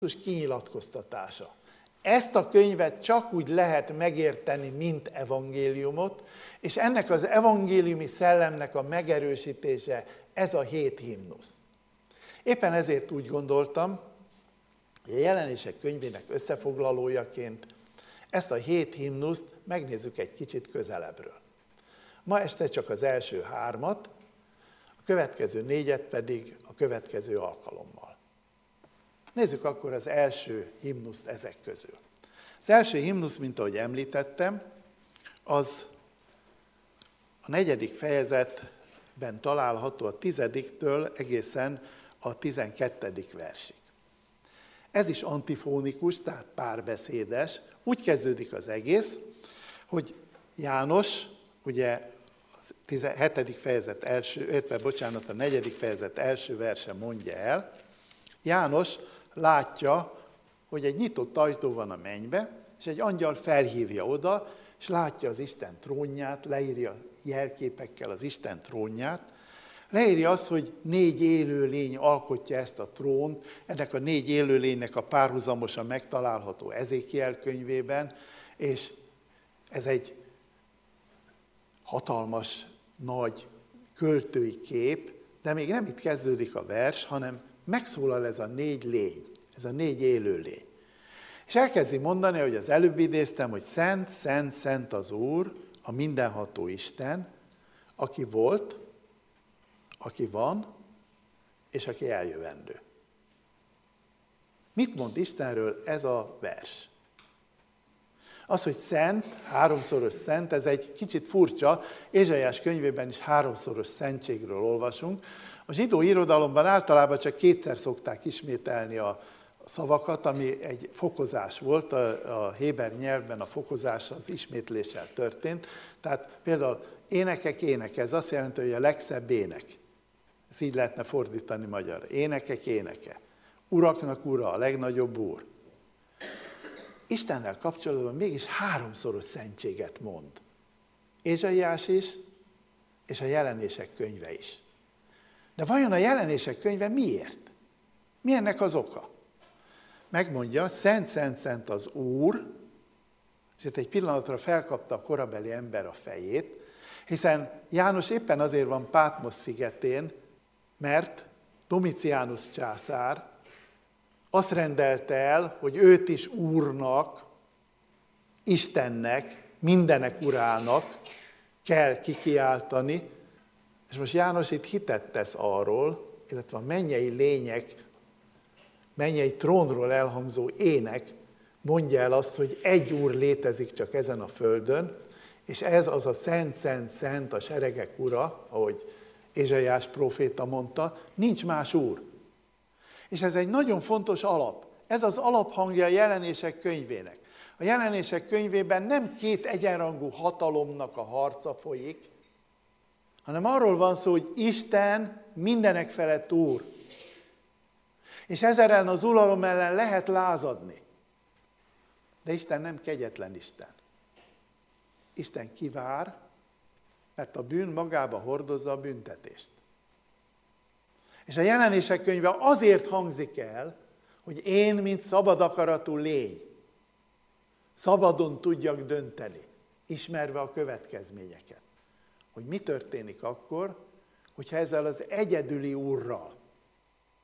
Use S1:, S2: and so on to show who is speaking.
S1: kinyilatkoztatása. Ezt a könyvet csak úgy lehet megérteni, mint evangéliumot, és ennek az evangéliumi szellemnek a megerősítése ez a 7 himnusz. Éppen ezért úgy gondoltam, hogy a Jelenések könyvének összefoglalójaként ezt a 7 himnuszt megnézzük egy kicsit közelebbről. Ma este csak az első 3-at, a következő 4-et pedig a következő alkalommal. Nézzük akkor az első himnuszt ezek közül. Az első himnusz, mint ahogy említettem, az a 4. fejezetben található a 10-től egészen a 12. versig. Ez is antifónikus, tehát párbeszédes. Úgy kezdődik az egész, hogy János, ugye a 7. fejezet a 4. fejezet első verse mondja el, János látja, hogy egy nyitott ajtó van a mennybe, és egy angyal felhívja oda, és látja az Isten trónját, leírja jelképekkel az Isten trónját, leírja azt, hogy 4 élőlény alkotja ezt a trónt, ennek a 4 élőlénynek a párhuzamosan megtalálható Ezékiel könyvében, és ez egy hatalmas, nagy költői kép, de még nem itt kezdődik a vers, hanem megszólal ez a 4 lény, ez a 4 élőlény. És elkezdi mondani, hogy az előbb idéztem, hogy szent, szent, szent az Úr, a mindenható Isten, aki volt, aki van, és aki eljövendő. Mit mond Istenről ez a vers? Az, hogy szent, 3-szoros szent, ez egy kicsit furcsa, Ézsaiás könyvében is 3-szoros szentségről olvasunk. A zsidó irodalomban általában csak 2-szer szokták ismételni a szavakat, ami egy fokozás volt, a héber nyelvben a fokozás az ismétléssel történt. Tehát például énekek, éneke, ez azt jelenti, hogy a legszebb ének. Ezt így lehetne fordítani magyarra. Énekek, éneke. Uraknak ura, a legnagyobb úr. Istennel kapcsolatban mégis 3-szoros szentséget mond. Ézsaiás is, és a Jelenések könyve is. De vajon a Jelenések könyve miért? Mi ennek az oka? Megmondja, szent, szent, szent az Úr, és itt egy pillanatra felkapta a korabeli ember a fejét, hiszen János éppen azért van Pátmos szigetén, mert Domitianus császár azt rendelte el, hogy őt is úrnak, Istennek, mindenek urának kell kikiáltani, és most János itt hitet tesz arról, illetve a mennyei lények, mennyei trónról elhangzó ének mondja el azt, hogy egy úr létezik csak ezen a földön, és ez az a szent, szent, szent, a seregek ura, ahogy Ézsaiás próféta mondta, nincs más úr. És ez egy nagyon fontos alap. Ez az alaphangja a Jelenések könyvének. A Jelenések könyvében nem 2 egyenrangú hatalomnak a harca folyik, hanem arról van szó, hogy Isten mindenek felett úr. És ezzel ellen az uralom ellen lehet lázadni. De Isten nem kegyetlen Isten. Isten kivár, mert a bűn magába hordozza a büntetést. És a Jelenések könyve azért hangzik el, hogy én, mint szabad akaratú lény, szabadon tudjak dönteni, ismerve a következményeket. Hogy mi történik akkor, hogyha ezzel az egyedüli úrral,